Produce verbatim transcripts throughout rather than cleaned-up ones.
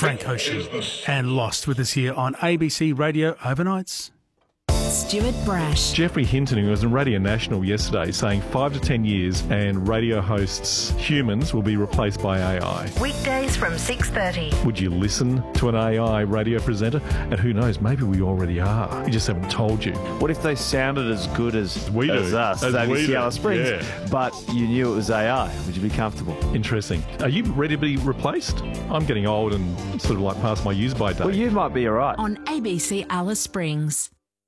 Frank Ocean and Lost with us here on A B C Radio Overnights. Stuart Brash. Jeffrey Hinton, who was in Radio National yesterday, saying five to ten years and radio hosts, humans, will be replaced by A I. Weekdays from six thirty. Would you listen to an A I radio presenter? And who knows, maybe we already are. We just haven't told you. What if they sounded as good as, we as do. us, as as we A B C do. Alice Springs, yeah. but you knew it was A I? Would you be comfortable? Interesting. Are you ready to be replaced? I'm getting old and sort of like past my use-by date. Well, you might be all right. On A B C Alice Springs.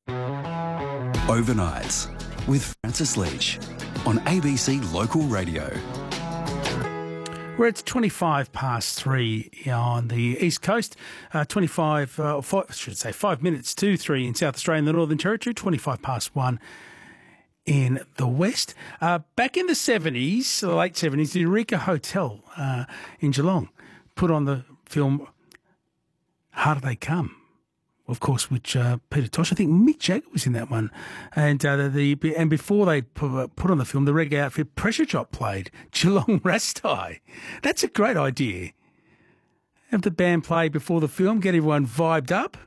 Overnights with Francis Leach on A B C Local Radio. Where it's twenty-five past three on the East Coast, uh, twenty-five, uh, five, I should say five minutes to three in South Australia and the Northern Territory, twenty-five past one in the West. Uh, back in the seventies, the late seventies, the Eureka Hotel uh, in Geelong put on the film Harder They Come. Of course, which uh, Peter Tosh, I think Mick Jagger was in that one, and uh, the and before they put, put on the film, the reggae outfit Pressure Chop played Geelong Rastai. That's a great idea. Have the band play before the film, get everyone vibed up.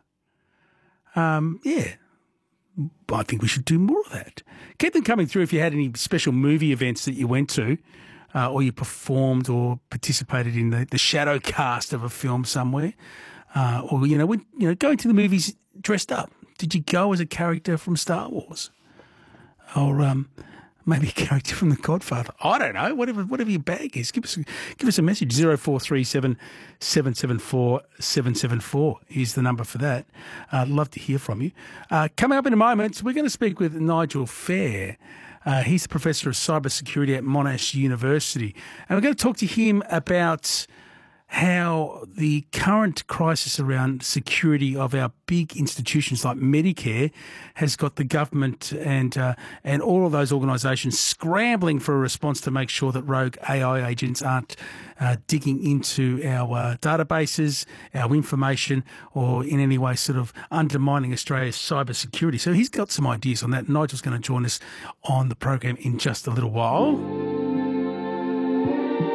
Um, yeah, I think we should do more of that. Keep them coming through if you had any special movie events that you went to, uh, or you performed or participated in the, the shadow cast of a film somewhere. Uh, or, you know, when, you know, going to the movies dressed up. Did you go as a character from Star Wars? Or um, maybe a character from The Godfather? I don't know. Whatever whatever your bag is. Give us a, give us a message. zero four three seven, seven seven four, seven seven four is the number for that. I'd love to hear from you. Uh, coming up in a moment, we're going to speak with Nigel Fair. Uh, he's the Professor of Cybersecurity at Monash University. And we're going to talk to him about how the current crisis around security of our big institutions like Medicare has got the government and uh, and all of those organisations scrambling for a response to make sure that rogue A I agents aren't uh, digging into our uh, databases, our information, or in any way sort of undermining Australia's cyber security. So he's got some ideas on that. Nigel's going to join us on the program in just a little while.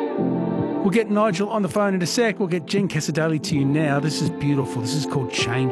We'll get Nigel on the phone in a sec. We'll get Jen Casadali to you now. This is beautiful. This is called Changes.